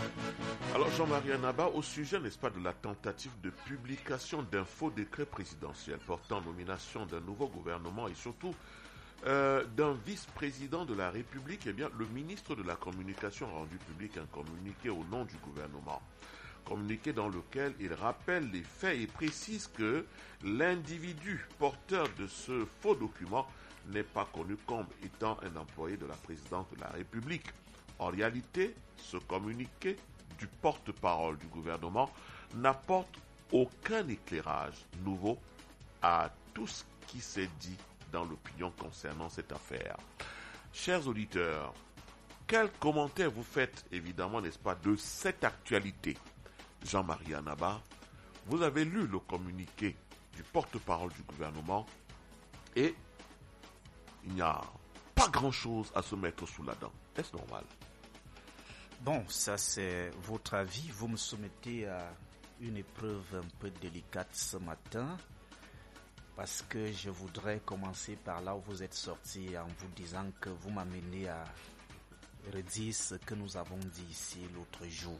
Alors Jean-Marie Anaba, au sujet, n'est-ce pas, de la tentative de publication d'un faux décret présidentiel portant nomination d'un nouveau gouvernement et surtout d'un vice-président de la République, eh bien, le ministre de la Communication a rendu public un communiqué au nom du gouvernement. Communiqué dans lequel il rappelle les faits et précise que l'individu porteur de ce faux document n'est pas connu comme étant un employé de la présidence de la République. En réalité, ce communiqué du porte-parole du gouvernement n'apporte aucun éclairage nouveau à tout ce qui s'est dit dans l'opinion concernant cette affaire. Chers auditeurs, quel commentaire vous faites, évidemment, n'est-ce pas, de cette actualité? Jean-Marie Anaba, vous avez lu le communiqué du porte-parole du gouvernement et il n'y a pas grand-chose à se mettre sous la dent. Est-ce normal? Bon, ça c'est votre avis. Vous me soumettez à une épreuve un peu délicate ce matin parce que je voudrais commencer par là où vous êtes sorti en vous disant que vous m'amenez à redire ce que nous avons dit ici l'autre jour.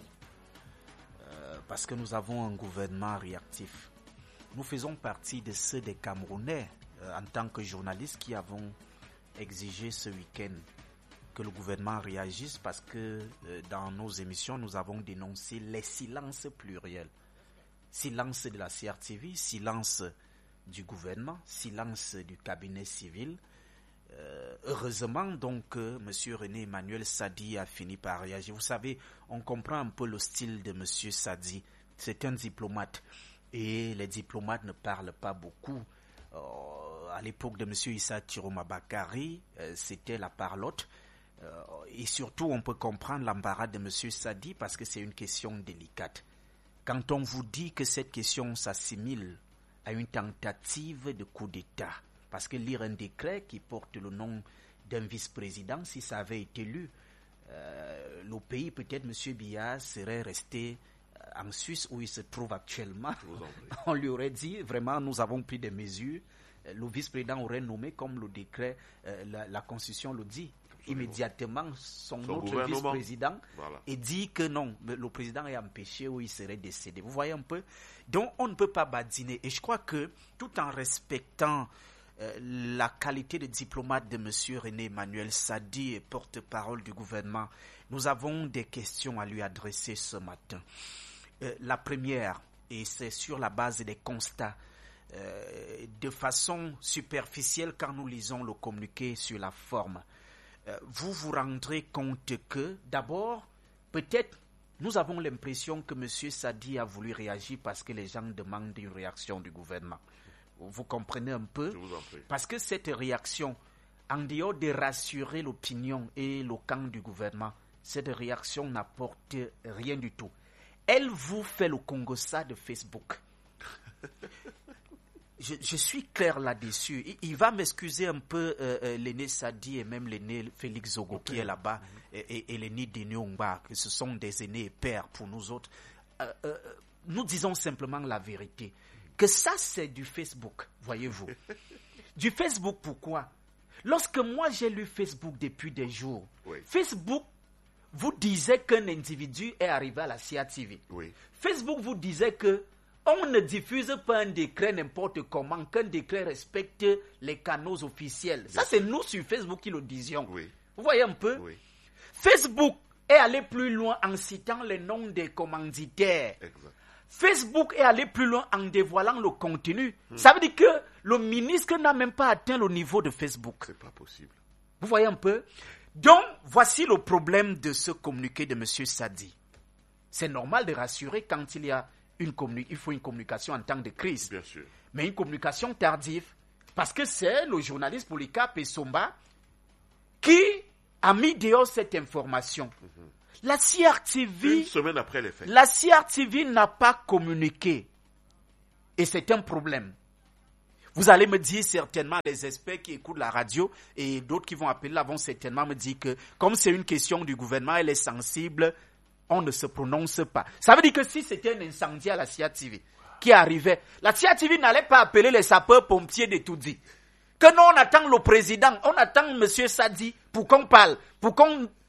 Parce que nous avons un gouvernement réactif. Nous faisons partie de ceux des Camerounais en tant que journalistes qui avons exigé ce week-end que le gouvernement réagisse parce que dans nos émissions, nous avons dénoncé les silences pluriels. Silence de la CRTV, silence du gouvernement, silence du cabinet civil. Heureusement donc M. René Emmanuel Sadi a fini par réagir. Vous savez, on comprend un peu le style de M. Sadi. C'est un diplomate et les diplomates ne parlent pas beaucoup. À l'époque de M. Issa Chiroma Bakari, c'était la parlotte. Et surtout, on peut comprendre l'embarras de M. Sadi parce que c'est une question délicate. Quand on vous dit que cette question s'assimile à une tentative de coup d'État, parce que lire un décret qui porte le nom d'un vice-président, si ça avait été lu, le pays, peut-être M. Biya serait resté en Suisse où il se trouve actuellement. On lui aurait dit, vraiment, nous avons pris des mesures. Le vice-président aurait nommé comme le décret, la Constitution le dit. Immédiatement son autre vice-président et dit que non, le président est empêché ou il serait décédé. Vous voyez un peu? Donc on ne peut pas badiner. Et je crois que tout en respectant la qualité de diplomate de M. René Emmanuel Sadi et porte-parole du gouvernement, nous avons des questions à lui adresser ce matin. La première, et c'est sur la base des constats, de façon superficielle quand nous lisons le communiqué sur la forme, vous vous rendrez compte que, d'abord, peut-être, nous avons l'impression que M. Sadi a voulu réagir parce que les gens demandent une réaction du gouvernement. Vous comprenez un peu? Je vous en prie. Parce que cette réaction, en dehors de rassurer l'opinion et le camp du gouvernement, cette réaction n'apporte rien du tout. Elle vous fait le Congossa de Facebook. Je suis clair là-dessus. Il va m'excuser un peu l'aîné Sadi et même l'aîné Félix Zogo qui est là-bas et l'aîné Denis Ongba, que ce sont des aînés et pères pour nous autres. Nous disons simplement la vérité. Que ça, c'est du Facebook, voyez-vous. Du Facebook, pourquoi? Lorsque moi, j'ai lu Facebook depuis des jours, oui. Facebook vous disait qu'un individu est arrivé à la CRTV. Oui. Facebook vous disait que on ne diffuse pas un décret n'importe comment, qu'un décret respecte les canaux officiels. Ça, c'est nous sur Facebook qui le disions. Oui. Vous voyez un peu? Oui. Facebook est allé plus loin en citant les noms des commanditaires. Exact. Facebook est allé plus loin en dévoilant le contenu. Ça veut dire que le ministre n'a même pas atteint le niveau de Facebook. C'est pas possible. Vous voyez un peu? Donc, voici le problème de ce communiqué de M. Sadi. C'est normal de rassurer quand il faut une communication en temps de crise. Bien sûr. Mais une communication tardive. Parce que c'est le journaliste Polycarpe Essomba qui a mis dehors cette information. La CRTV... Une semaine après les faits. La CRTV n'a pas communiqué. Et c'est un problème. Vous allez me dire certainement, les experts qui écoutent la radio et d'autres qui vont appeler là vont certainement me dire que comme c'est une question du gouvernement, elle est sensible, on ne se prononce pas. Ça veut dire que si c'était un incendie à la CRTV qui arrivait, la CRTV n'allait pas appeler les sapeurs-pompiers de Toudi. Que non, on attend le président, on attend M. Sadi pour qu'on parle, pour qu'on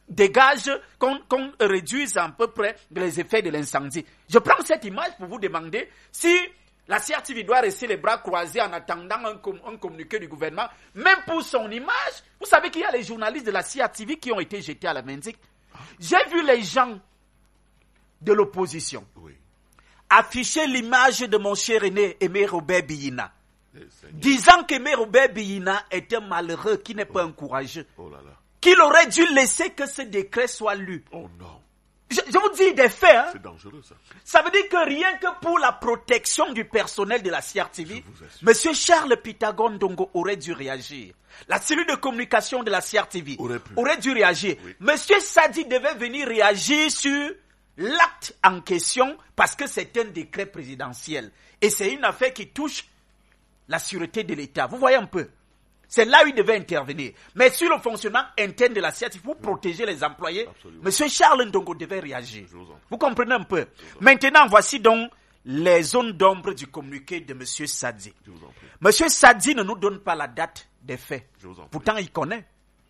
dégage, qu'on réduise à peu près les effets de l'incendie. Je prends cette image pour vous demander si la CRTV doit rester les bras croisés en attendant un communiqué du gouvernement, même pour son image. Vous savez qu'il y a les journalistes de la CRTV qui ont été jetés à la Mendic. J'ai vu les gens de l'opposition afficher l'image de mon cher Aimé Robert Biyina, disant qu'Aimé Robert Biyina est un malheureux qui n'est pas un courageux, qu'il aurait dû laisser que ce décret soit lu. Oh non. Je vous dis des faits. Hein. C'est dangereux ça. Ça veut dire que rien que pour la protection du personnel de la CRTV, M. Charles Pitagone Ndongo aurait dû réagir. La cellule de communication de la CRTV aurait dû réagir. Oui. M. Sadi devait venir réagir sur l'acte en question parce que c'est un décret présidentiel. Et c'est une affaire qui touche la sûreté de l'État. Vous voyez un peu. C'est là où il devait intervenir. Mais sur le fonctionnement interne de la CRTV, pour protéger les employés, M. Charles Ndongo devait réagir. Vous comprenez un peu. Maintenant, voici donc les zones d'ombre du communiqué de M. Sadi. M. Sadi ne nous donne pas la date des faits. Pourtant, il connaît.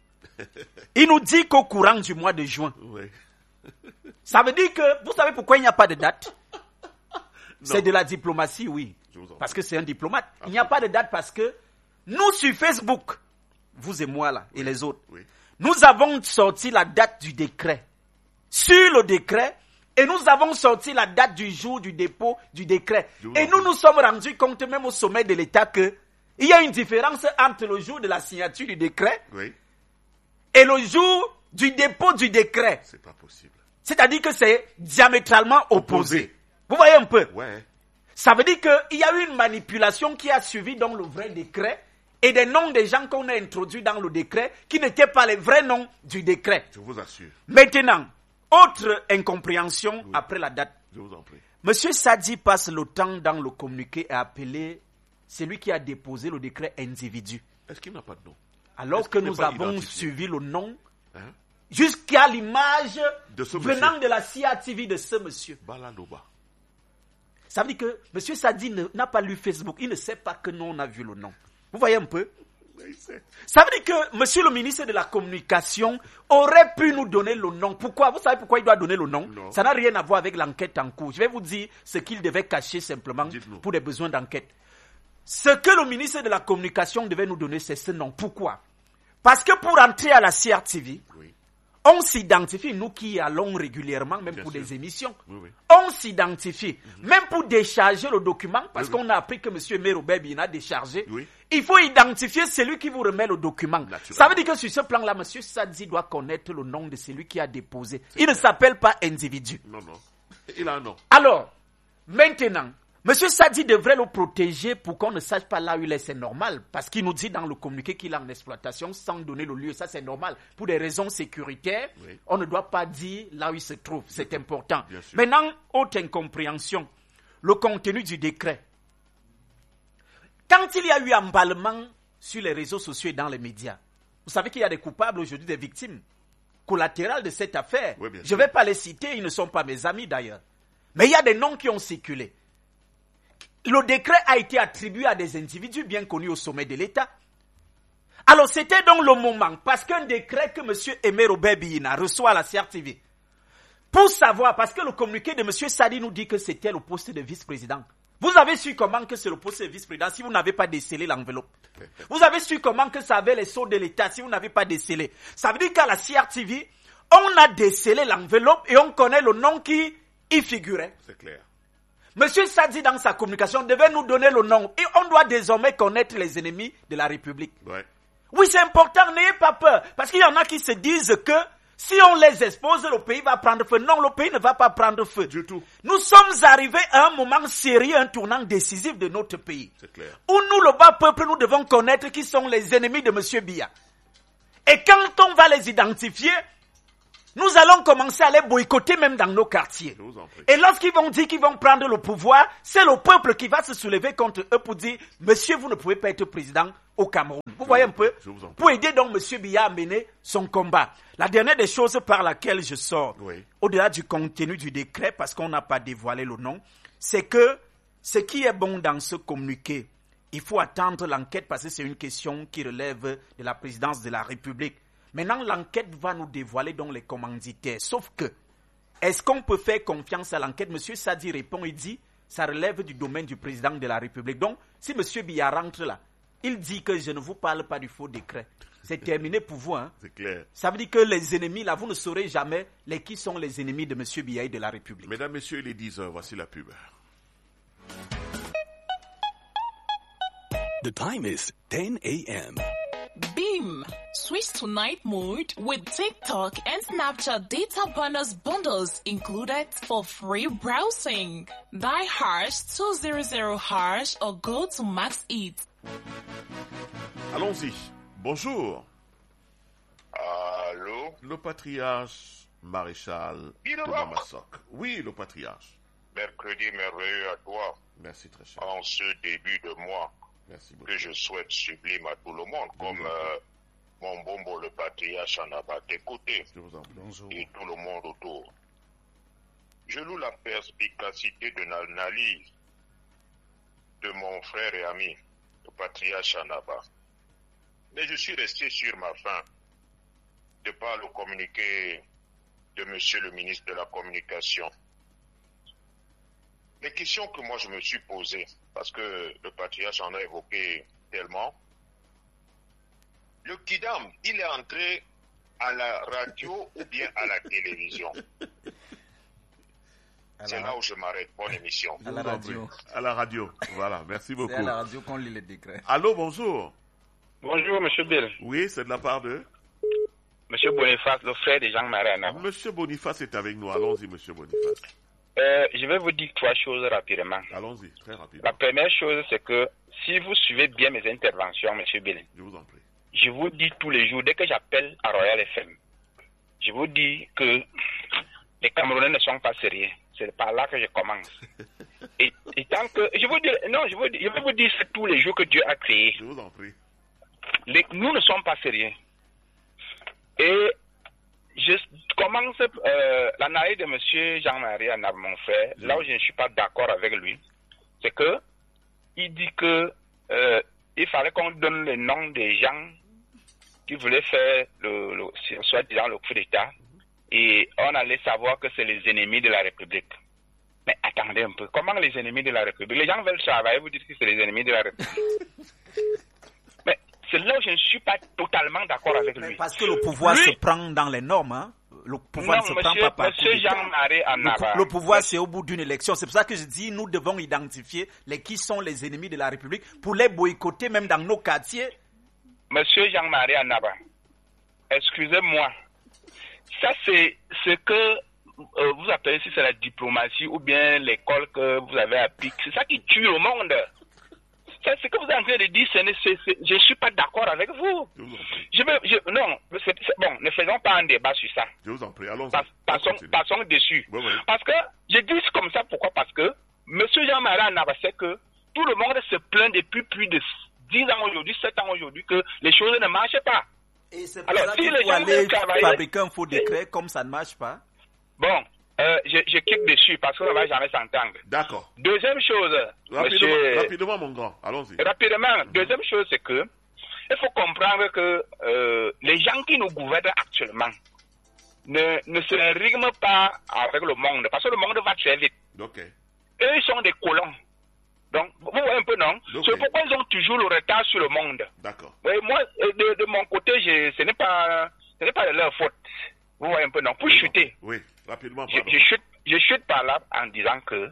Il nous dit qu'au courant du mois de juin. Oui. Ça veut dire que, vous savez pourquoi il n'y a pas de date? C'est de la diplomatie, oui. Parce que c'est un diplomate. Il n'y a pas de date parce que nous, sur Facebook, vous et moi là, et les autres, nous avons sorti la date du décret. Sur le décret, et nous avons sorti la date du jour du dépôt du décret. Et nous nous sommes rendus compte, même au sommet de l'État, qu'il y a une différence entre le jour de la signature du décret et le jour du dépôt du décret. C'est pas possible. C'est-à-dire que c'est diamétralement opposé. Vous voyez un peu? Ouais. Ça veut dire qu'il y a eu une manipulation qui a suivi dans le vrai décret et des noms des gens qu'on a introduits dans le décret qui n'étaient pas les vrais noms du décret. Je vous assure. Maintenant, autre incompréhension après la date. Je vous en prie. Monsieur Sadi passe le temps dans le communiqué à appeler celui qui a déposé le décret individu. Est-ce qu'il n'a pas de nom? Alors que nous avons suivi le nom jusqu'à l'image venant de la CRTV de ce monsieur. Balanoba. Ça veut dire que M. Sadi n'a pas lu Facebook. Il ne sait pas que nous, on a vu le nom. Vous voyez un peu? Ça veut dire que M. le ministre de la Communication aurait pu nous donner le nom. Pourquoi? Vous savez pourquoi il doit donner le nom? Non. Ça n'a rien à voir avec l'enquête en cours. Je vais vous dire ce qu'il devait cacher simplement pour des besoins d'enquête. Ce que le ministre de la Communication devait nous donner, c'est ce nom. Pourquoi? Parce que pour entrer à la CRTV, on s'identifie, nous qui allons régulièrement, même pour des émissions, on s'identifie, même pour décharger le document, parce qu'on a appris que M. Aimé Robert Biyina a déchargé, il faut identifier celui qui vous remet le document. Ça veut dire que sur ce plan-là, M. Sadi doit connaître le nom de celui qui a déposé. Il ne s'appelle pas individu. Non. Il a un nom. Alors, maintenant, M. Sadi devrait le protéger pour qu'on ne sache pas là où il est. C'est normal. Parce qu'il nous dit dans le communiqué qu'il est en exploitation sans donner le lieu. Ça, c'est normal. Pour des raisons sécuritaires, on ne doit pas dire là où il se trouve. C'est important. Maintenant, autre incompréhension. Le contenu du décret. Quand il y a eu emballement sur les réseaux sociaux et dans les médias, vous savez qu'il y a des coupables aujourd'hui, des victimes collatérales de cette affaire. Je ne vais pas les citer, ils ne sont pas mes amis d'ailleurs. Mais il y a des noms qui ont circulé. Le décret a été attribué à des individus bien connus au sommet de l'État. Alors c'était donc le moment, parce qu'un décret que M. Aimé Robert Biyina reçoit à la CRTV, pour savoir, parce que le communiqué de M. Sadi nous dit que c'était le poste de vice-président. Vous avez su comment que c'est le poste de vice-président si vous n'avez pas décelé l'enveloppe? Vous avez su comment que ça avait les sceaux de l'État si vous n'avez pas décelé? Ça veut dire qu'à la CRTV, on a décelé l'enveloppe et on connaît le nom qui y figurait. C'est clair. Monsieur Sadi, dans sa communication, devait nous donner le nom. Et on doit désormais connaître les ennemis de la République. Oui, c'est important, n'ayez pas peur. Parce qu'il y en a qui se disent que si on les expose, le pays va prendre feu. Non, le pays ne va pas prendre feu. Du tout. Nous sommes arrivés à un moment sérieux, un tournant décisif de notre pays. C'est clair. Où nous, le bas peuple, nous devons connaître qui sont les ennemis de monsieur Biya. Et quand on va les identifier, nous allons commencer à les boycotter même dans nos quartiers. Et lorsqu'ils vont dire qu'ils vont prendre le pouvoir, c'est le peuple qui va se soulever contre eux pour dire « Monsieur, vous ne pouvez pas être président au Cameroun. » Vous voyez un peu? Pour aider donc monsieur Biya à mener son combat. La dernière des choses par laquelle je sors, au-delà du contenu du décret, parce qu'on n'a pas dévoilé le nom, c'est que ce qui est bon dans ce communiqué, il faut attendre l'enquête parce que c'est une question qui relève de la présidence de la République. Maintenant, l'enquête va nous dévoiler donc les commanditaires. Sauf que, est-ce qu'on peut faire confiance à l'enquête? Monsieur Sadi répond et dit, ça relève du domaine du président de la République. Donc, si Monsieur Biya rentre là, il dit que je ne vous parle pas du faux décret. C'est terminé pour vous. Hein? C'est clair. Ça veut dire que les ennemis, là, vous ne saurez jamais qui sont les ennemis de M. Biya et de la République. Mesdames, Messieurs, il est 10h. Voici la pub. The time is 10 a.m. Beam. Switch to night mode with TikTok and Snapchat data bundles included for free browsing. Dial #200# or go to Max It. Allons-y. Bonjour. Allô? Le patriarche maréchal Thomas Massock. Oui, le patriarche. Mercredi merveilleux à toi. Merci très cher. En ce début de mois. Merci beaucoup. Que je souhaite sublime à tout le monde, comme mon bombo le patriarche en a écouté. Je vous en prie. Bonjour. Et tout le monde autour. Je loue la perspicacité de l'analyse de mon frère et ami, le patriarche Anaba. Mais je suis resté sur ma faim de par le communiqué de monsieur le ministre de la Communication. Les questions que moi je me suis posées, parce que le patriarche en a évoqué tellement, le Kidam, il est entré à la radio ou bien à la télévision? C'est là où je m'arrête. Bonne émission. À la radio. À la radio. Voilà, merci beaucoup. C'est à la radio qu'on lit les décrets. Allô, bonjour. Bonjour, Monsieur Bill. Oui, c'est de la part de... Monsieur Boniface, le frère de Jean-Marie Anaba. Monsieur Boniface est avec nous. Allons-y, Monsieur Boniface. Je vais vous dire 3 choses rapidement. Allons-y, très rapidement. La première chose, c'est que si vous suivez bien mes interventions, Monsieur Bill, Je vous en prie. je vous dis tous les jours, dès que j'appelle à Royal FM, je vous dis que les Camerounais ne sont pas sérieux. C'est par là que je commence. Et tant que... Je vais vous dire c'est tous les jours que Dieu a créé. Je vous en prie. Nous ne sommes pas sérieux. Et je commence l'analyse de M. Jean-Marie Anab, mon frère, là où je ne suis pas d'accord avec lui, c'est que il dit que il fallait qu'on donne les noms des gens qui voulaient faire soi-disant le coup d'État, et on allait savoir que c'est les ennemis de la République. Mais attendez un peu, comment les ennemis de la République? Les gens veulent travailler, vous dites que c'est les ennemis de la République. Mais c'est là où je ne suis pas totalement d'accord avec lui. Parce que le pouvoir se prend dans les normes, hein. Le pouvoir ne se prend pas partout. Monsieur Jean-Marie Anaba. Le pouvoir, c'est au bout d'une élection. C'est pour ça que je dis, nous devons identifier qui sont les ennemis de la République pour les boycotter même dans nos quartiers. Monsieur Jean-Marie Anaba, excusez-moi. Ça, c'est ce que vous appelez, si c'est la diplomatie ou bien l'école que vous avez appris. C'est ça qui tue le monde. C'est ce que vous êtes en train de dire, je ne suis pas d'accord avec vous. Non, bon, ne faisons pas un débat sur ça. Je vous en prie, allons-y. Passons dessus. Oui, oui. Parce que, je dis comme ça, pourquoi? Parce que M. Jean-Marie Anaba sait que tout le monde se plaint depuis plus de 10 ans aujourd'hui, 7 ans aujourd'hui, que les choses ne marchent pas. Et c'est pour ça qu'il faut aller fabriquer un faux décret comme ça ne marche pas. Bon, je clique dessus parce qu'on ne va jamais s'entendre. D'accord. Deuxième chose, rapidement, mon grand, allons-y. Rapidement, deuxième chose, c'est que il faut comprendre que les gens qui nous gouvernent actuellement ne se rythment pas avec le monde, parce que le monde va très vite. Okay. Eux, ils sont des colons. Donc, vous voyez un peu, non? Okay. C'est pourquoi ils ont toujours le retard sur le monde. D'accord. Oui, moi, de mon côté, ce n'est pas de leur faute. Vous voyez un peu, non? Pour chuter. Oui, rapidement. Je chute par là en disant que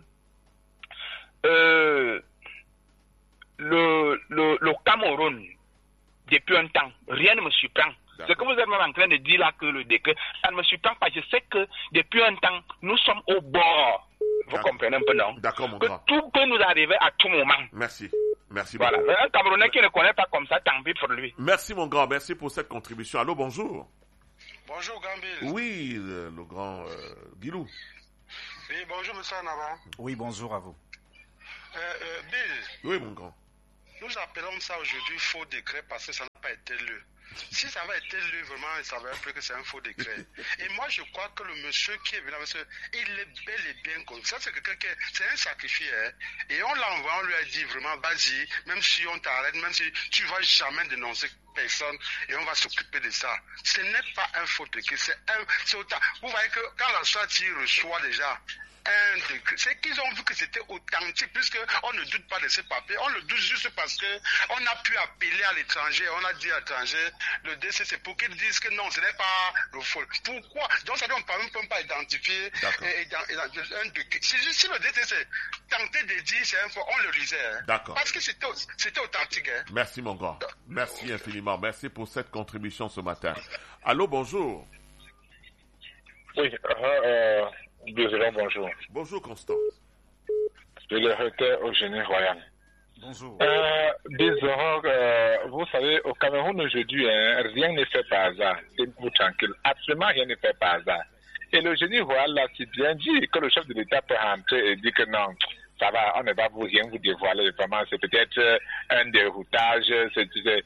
le Cameroun, depuis un temps, rien ne me surprend. Ce que vous êtes même en train de dire là, que le décret, ça ne me surprend pas. Je sais que depuis un temps, nous sommes au bord. Vous comprenez un peu, non? D'accord, mon que grand. Tout peut nous arriver à tout moment. Merci. Merci beaucoup. Voilà. Un Camerounais qui ne connaît pas comme ça, tant pis pour lui. Merci, mon grand. Merci pour cette contribution. Allô, bonjour. Bonjour, Gambil. Oui, le grand Guilou. Oui, bonjour, monsieur Anaba. Oui, bonjour à vous. Bill. Oui, mon grand. Nous appelons ça aujourd'hui faux décret parce que ça n'a pas été lu. Si ça avait été lu, vraiment, il savait plus que c'est un faux décret. Et moi, je crois que le monsieur qui est venu, il est bel et bien comme ça. C'est quelqu'un c'est un sacrifié. Hein. Et on l'a envoyé, on lui a dit vraiment, vas-y, même si on t'arrête, même si tu vas jamais dénoncer personne et on va s'occuper de ça. Ce n'est pas un faux décret, c'est autant. Vous voyez que quand la SWAT reçoit déjà un décret, c'est qu'ils ont vu que c'était authentique, puisqu'on ne doute pas de ces papiers, on le doute juste parce qu'on a pu appeler à l'étranger, on a dit à l'étranger, le décès c'est pour qu'ils disent que non, ce n'est pas le faux. Pourquoi? Donc ça ne peut même pas identifier un décret. Si le décès c'est tenté de dire c'est un faux, on le lisait. Hein. D'accord. Parce que c'était authentique. Hein. Merci mon grand. Merci infiniment. Merci pour cette contribution ce matin. Allô, bonjour. Oui, désolé, bonjour. Bonjour Constant. Je le recteur au génie royal. Bonjour. Désolé, vous savez, au Cameroun aujourd'hui, rien n'est fait par hasard. Tenez-vous tranquille. Absolument rien n'est fait par hasard. Et le génie royal l'a si bien dit que le chef de l'État peut rentrer et dire que non, ça va, on ne va rien vous dévoiler. Vraiment, c'est peut-être un déroutage, c'est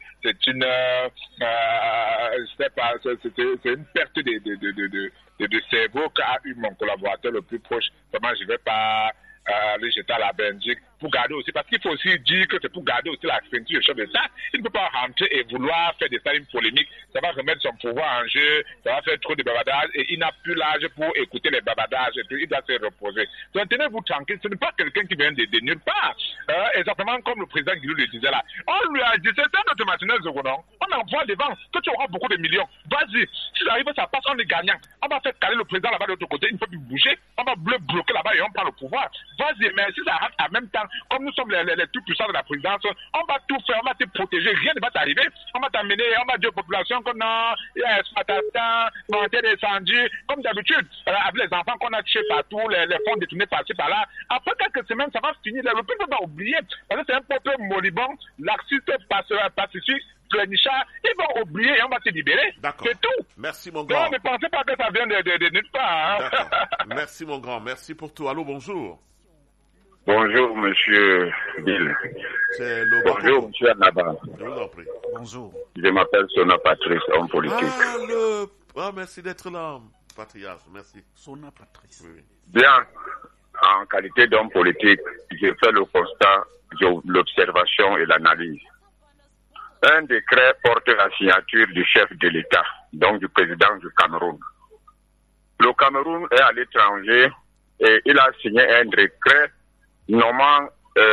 une perte de cerveau qu'a eu mon collaborateur le plus proche. Vraiment, je ne vais pas le jeter à la Belgique pour garder aussi, parce qu'il faut aussi dire que c'est pour garder aussi la ceinture du chef de l'État. Il ne peut pas rentrer et vouloir faire des salles polémiques. Ça va remettre son pouvoir en jeu, ça va faire trop de bavardage et il n'a plus l'âge pour écouter les bavardages et puis il doit se reposer. Donc tenez-vous tranquille, ce n'est pas quelqu'un qui vient de nulle part. Exactement comme le président Guillaume le disait là. On lui a dit, c'est un automatinel secondaire. On envoie devant que tu auras beaucoup de millions. Vas-y, si ça arrive, ça passe, on est gagnant. On va faire caler le président là-bas de l'autre côté, il ne peut plus bouger. On va bloquer là-bas et on prend le pouvoir. Vas-y, mais si ça rate en même temps, comme nous sommes les plus puissants de la présidence, on va tout faire, on va te protéger, rien ne va t'arriver. On va t'amener, on va dire aux populations que non, il y a un exploitation, montée descendue, comme d'habitude, avec les enfants qu'on a tués partout, les fonds détournés par-ci par-là. Après quelques semaines, ça va finir. Le peuple va oublier, parce que c'est un peuple moribond, laxiste, pacifique, planichard, ils vont oublier et on va se libérer. D'accord. C'est tout. Merci mon grand. Non, ne pensez pas que ça vient de nulle part. Hein. D'accord. Merci mon grand, merci pour tout. Allô, bonjour. Bonjour, monsieur Bill. C'est le Bonjour, monsieur Anaba. Je vous en prie. Bonjour. Je m'appelle Sona Patrice, homme politique. Merci d'être là, Patriarche. Merci. Sona Patrice. Oui. Bien, en qualité d'homme politique, j'ai fait le constat, l'observation et l'analyse. Un décret porte la signature du chef de l'État, donc du président du Cameroun. Le Cameroun est à l'étranger et il a signé un décret nommant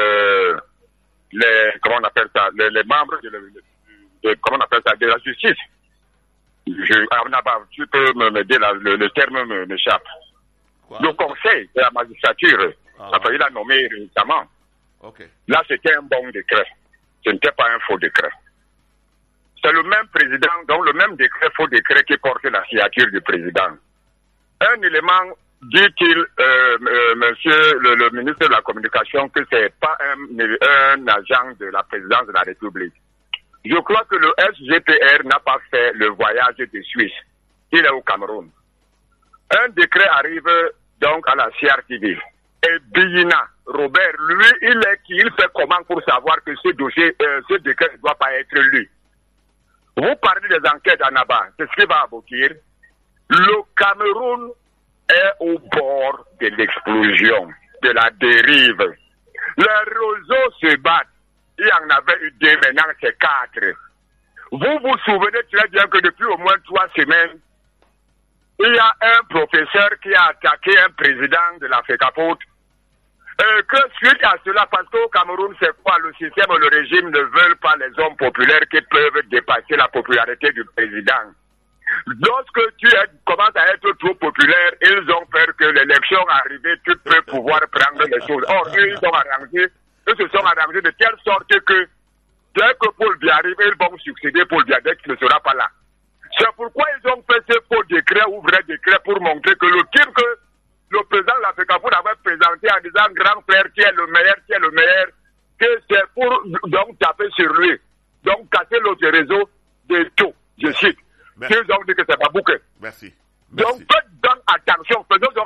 les membres de la justice. Tu peux m'aider là, le terme m'échappe. Le conseil de la magistrature, il a nommé récemment. Okay. Là, c'était un bon décret. Ce n'était pas un faux décret. C'est le même président, donc le même décret, faux décret qui porte la signature du président. Un élément, dit-il, monsieur le ministre de la Communication, que c'est pas un agent de la présidence de la République. Je crois que le SGPR n'a pas fait le voyage de Suisse. Il est au Cameroun. Un décret arrive donc à la CRTV. Et Biyina, Robert, lui, il fait comment pour savoir que ce dossier, ce décret ne doit pas être lu. Vous parlez des enquêtes en Aba, c'est ce qui va aboutir. Le Cameroun est au bord de l'explosion, de la dérive. Les roseaux se battent. Il y en avait eu 2, maintenant c'est 4. Vous vous souvenez très bien que depuis au moins 3 semaines, il y a un professeur qui a attaqué un président de la FECAPOT. Que suite à cela, parce qu'au Cameroun, c'est quoi? Le système, le régime ne veulent pas les hommes populaires qui peuvent dépasser la popularité du président. Lorsque tu commences à être trop populaire, ils ont peur que l'élection arrivée, tu peux pouvoir prendre les choses. Or, eux, ils se sont arrangés de telle sorte que dès que Paul Biya arrive, ils vont succéder Paul Biya dès qu'il ne sera pas là. C'est pourquoi ils ont fait ce faux décret ou vrai décret pour montrer que le type que le président de la FECAFOUT avait présenté en disant grand frère qui est le meilleur, que c'est pour donc taper sur lui, donc casser l'autre réseau de tout. Je cite. Ils ont dit que c'est pas bouquet. Merci. Donc faites donc attention, faisons donc attention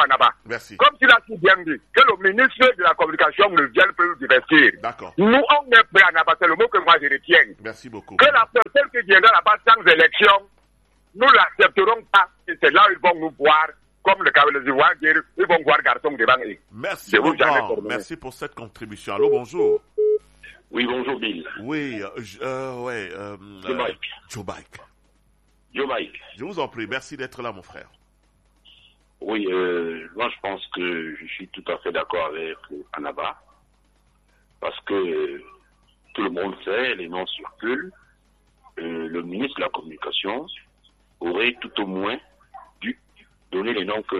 Anaba. Merci. Comme tu l'as si bien dit, que le ministre de la Communication ne vienne pas nous divertir. D'accord. Nous, on est prêts, Anaba, c'est le mot que moi je retiens. Merci beaucoup. Que la personne qui viendra là-bas sans élection, nous l'accepterons pas. Et c'est là où ils vont nous voir, comme le cas de Ivoiriens dire, ils vont voir garçon devant eux. Merci beaucoup. Merci pour cette contribution. Allô, bonjour. Oui, bonjour Bill. Oui, Joe Bike. Joe Bike. Joe Bike. Je vous en prie, merci d'être là, mon frère. Oui, moi je pense que je suis tout à fait d'accord avec Anaba, parce que tout le monde sait, les noms circulent, le ministre de la Communication aurait tout au moins dû donner les noms que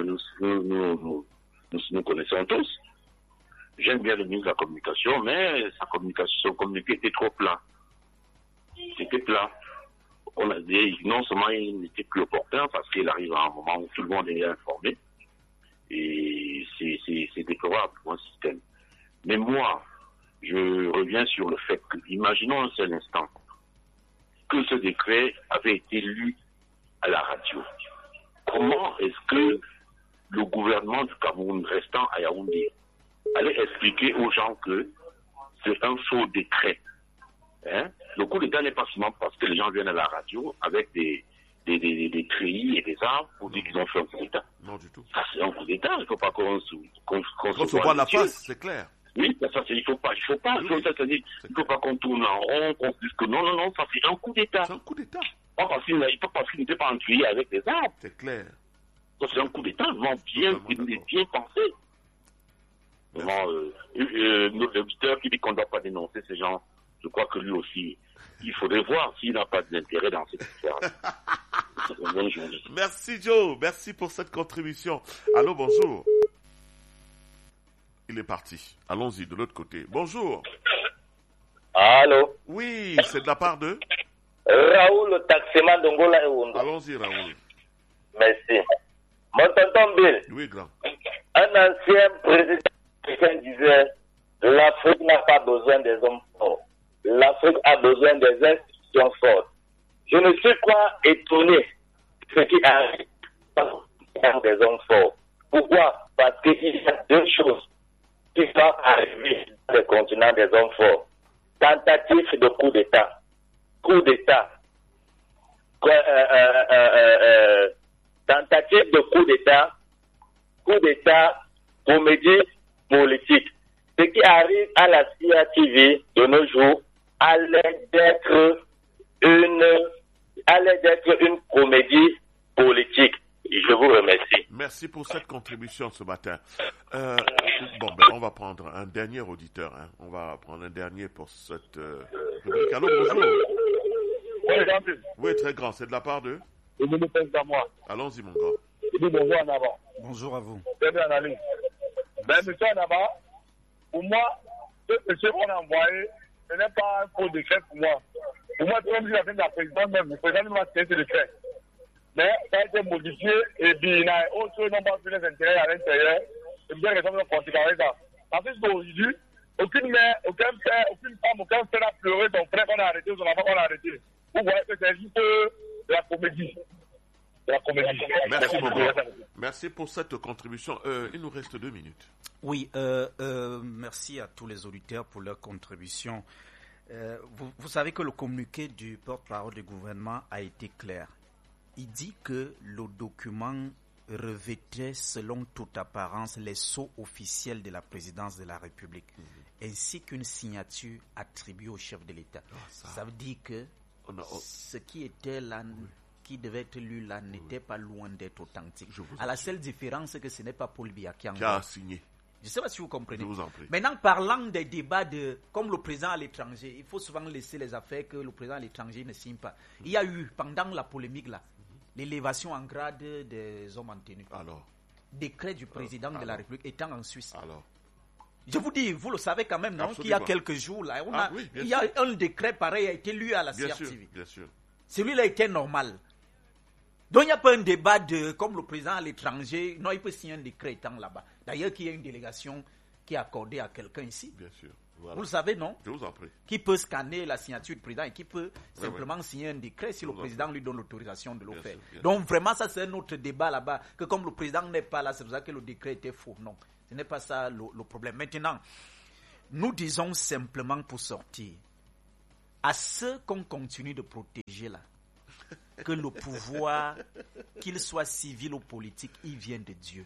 nous connaissons tous. J'aime bien le ministre de la Communication, mais son communiqué était trop plat. C'était plat. On a dit, non seulement il n'était plus opportun parce qu'il arrive à un moment où tout le monde est informé, et c'est déplorable pour un système. Mais moi, je reviens sur le fait que, imaginons un seul instant, que ce décret avait été lu à la radio. Comment est-ce que le gouvernement du Cameroun restant à Yaoundé allait expliquer aux gens que c'est un faux décret? Le coup d'État n'est pas seulement parce que les gens viennent à la radio avec des treillis et des armes pour dire qu'ils ont fait un coup d'État. Non, du tout. Ça, c'est un coup d'État. Il ne faut pas qu'on se voit la face, c'est clair. Oui, ça, il ne faut pas. Il faut pas qu'on tourne en rond, qu'on dise que non, ça c'est un coup d'État. C'est un coup d'État. Pas parce qu'il n'était pas entué avec des armes. C'est clair. Ça, c'est un coup d'État. Bien pensé. Vraiment, l'auditeur qui dit qu'on ne doit pas dénoncer ces gens, je crois que lui aussi, il faudrait voir s'il n'a pas d'intérêt dans cette histoire. Bonne journée. Merci Joe, merci pour cette contribution. Allô, bonjour. Il est parti. Allons-y de l'autre côté. Bonjour. Allô. Oui, c'est de la part de Raoul, le taximan d'Ongola et Wondo. Allons-y, Raoul. Merci. Mon tonton Bill. Oui, grand. Un ancien président disait l'Afrique n'a pas besoin des hommes forts. L'Afrique a besoin des institutions fortes. Je ne suis pas étonné de ce qui arrive par des hommes forts. Pourquoi? Parce qu'il y a deux choses qui doivent arriver dans le continent des hommes forts. Tentative de coup d'État. Coup d'État. Tentative de coup d'État. Coup d'État, comédie politique. Ce qui arrive à la CRTV de nos jours allait d'être une comédie politique. Je vous remercie. Merci pour cette contribution ce matin. On va prendre un dernier auditeur. On va prendre un dernier pour cette rubrique. Allô, bonjour. Oui, très grand. C'est de la part de Allons-y, mon gars. Bonjour en avant. Bonjour à vous. Très bien analyse. Monsieur en avant, pour moi, ce monsieur qu'on a envoyé, ce n'est pas un faux décret pour moi. Pour moi, comme je l'ai fait de la présidente même, le président m'a signé ce décret. Mais ça a été modifié et puis il y a autre nombre de les intérêts à l'intérieur. C'est bien raison de continuer avec ça. Parce que aujourd'hui, aucune mère, aucun père, aucune femme, aucun frère n'a pleuré son frère qu'on a arrêté ou son enfant qu'on a arrêté. Vous voyez que c'est juste de la comédie. Merci beaucoup. Merci pour cette contribution. Il nous reste 2 minutes. Oui, merci à tous les auditeurs pour leur contribution. Vous savez que le communiqué du porte-parole du gouvernement a été clair. Il dit que le document revêtait selon toute apparence les sceaux officiels de la présidence de la République, ainsi qu'une signature attribuée au chef de l'État. Ça veut dire que ce qui était là, qui devait être lu là, n'était pas loin d'être authentique. À la seule différence que ce n'est pas Paul Biya qui a signé. Je ne sais pas si vous comprenez. Je vous en prie. Maintenant, parlant des débats comme le président à l'étranger, il faut souvent laisser les affaires que le président à l'étranger ne signe pas. Il y a eu, pendant la polémique là, l'élévation en grade des hommes en tenue. Alors, décret du président de la République étant en Suisse. Alors, je vous dis, vous le savez quand même, non? Absolument. Qu'il y a quelques jours là, il y a un décret pareil a été lu à la CRTV. Bien sûr. Celui-là était normal. Donc il n'y a pas un débat comme le président à l'étranger, non, il peut signer un décret étant là-bas. D'ailleurs, qu'il y a une délégation qui est accordée à quelqu'un ici. Bien sûr. Vous le savez, non? Je vous en prie. Qui peut scanner la signature du président et qui peut simplement signer un décret si le président lui donne l'autorisation de le faire. Donc vraiment, ça c'est un autre débat là-bas, que comme le président n'est pas là, c'est pour ça que le décret était faux. Non, ce n'est pas ça le problème. Maintenant, nous disons simplement pour sortir, à ceux qu'on continue de protéger là, que le pouvoir, qu'il soit civil ou politique, il vient de Dieu.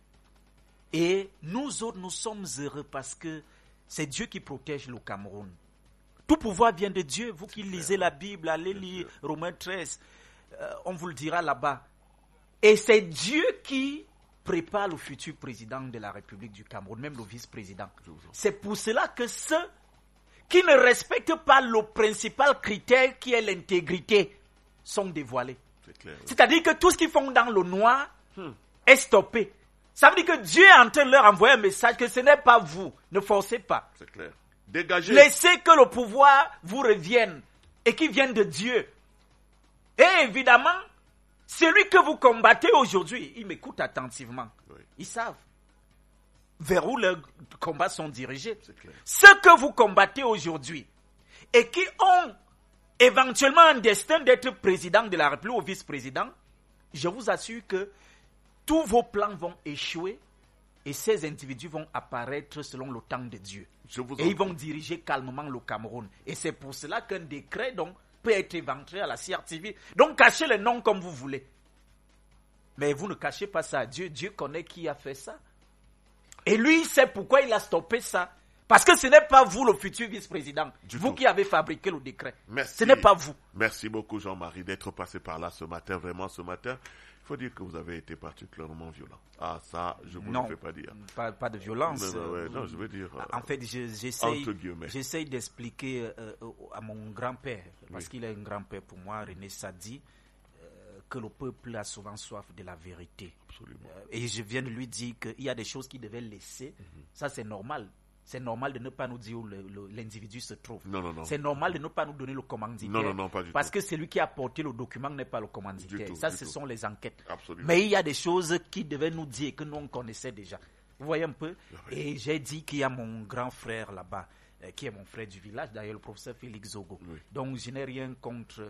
Et nous autres, nous sommes heureux parce que c'est Dieu qui protège le Cameroun. Tout pouvoir vient de Dieu. Vous qui lisez la Bible, allez lire Romains 13. On vous le dira là-bas. Et c'est Dieu qui prépare le futur président de la République du Cameroun, même le vice-président. C'est pour cela que ceux qui ne respectent pas le principal critère qui est l'intégrité sont dévoilés. C'est-à-dire que tout ce qu'ils font dans le noir est stoppé. Ça veut dire que Dieu est en train de leur envoyer un message que ce n'est pas vous. Ne forcez pas. C'est clair. Dégagez. Laissez que le pouvoir vous revienne et qu'il vienne de Dieu. Et évidemment, celui que vous combattez aujourd'hui, ils m'écoutent attentivement. Oui. Ils savent vers où leurs combats sont dirigés. Ceux que vous combattez aujourd'hui et qui ont éventuellement un destin d'être président de la République ou vice-président, je vous assure que tous vos plans vont échouer et ces individus vont apparaître selon le temps de Dieu. Et ils vont diriger calmement le Cameroun. Et c'est pour cela qu'un décret donc, peut être éventré à la CRTV. Donc cachez les noms comme vous voulez. Mais vous ne cachez pas ça à Dieu. Dieu connaît qui a fait ça. Et lui, il sait pourquoi il a stoppé ça. Parce que ce n'est pas vous le futur vice-président. Vous qui avez fabriqué le décret. Merci. Ce n'est pas vous. Merci beaucoup Jean-Marie d'être passé par là ce matin. Vraiment ce matin. Il faut dire que vous avez été particulièrement violent. Ah, ça, je ne vous le fais pas dire. Pas de violence. Non, je veux dire. En fait, j'essaye d'expliquer à mon grand-père, parce qu'il est un grand-père pour moi, René Sadi, que le peuple a souvent soif de la vérité. Absolument. Et je viens de lui dire qu'il y a des choses qu'il devait laisser. Ça, c'est normal. C'est normal de ne pas nous dire où l'individu se trouve. Non. C'est normal de ne pas nous donner le commanditaire. Non, pas du parce tout. que celui qui a porté le document n'est pas le commanditaire. Ça, ce sont les enquêtes. Absolument. Mais il y a des choses qui devaient nous dire que nous, on connaissait déjà. Vous voyez un peu? Et j'ai dit qu'il y a mon grand frère là-bas, qui est mon frère du village, d'ailleurs, le professeur Félix Zogo. Oui. Donc, je n'ai rien contre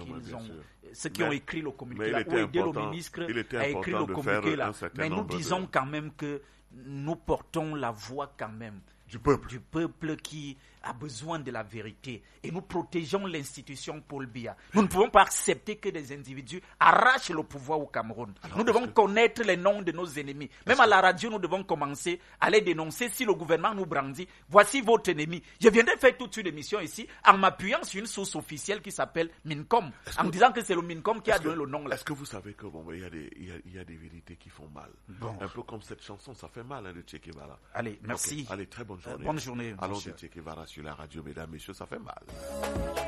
ceux qui ont écrit le communiqué là, ou aidé le ministre à écrire le communiqué là. Mais nous disons quand même que nous portons la voix quand même du peuple qui a besoin de la vérité. Et nous protégeons l'institution Paul Biya. Nous ne pouvons pas accepter que des individus arrachent le pouvoir au Cameroun. Nous devons connaître les noms de nos ennemis. Même à la radio, nous devons commencer à les dénoncer. Si le gouvernement nous brandit, voici votre ennemi. Je viendrai faire toute une émission ici en m'appuyant sur une source officielle qui s'appelle Mincom, en disant que c'est le Mincom qui a donné le nom là. Est-ce que vous savez que il y a des vérités qui font mal? Un peu comme cette chanson, ça fait mal de Che Guevara. Allez, merci. Okay. Allez, très bonne journée. Bonne journée. Allons de Che Guevara sur la radio, mesdames, messieurs, ça fait mal.